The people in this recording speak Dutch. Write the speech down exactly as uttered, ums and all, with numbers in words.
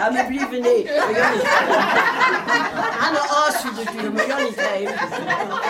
Ja, maar liever niet. Maar jullie... Aan de as natuurlijk, maar jullie niet geven.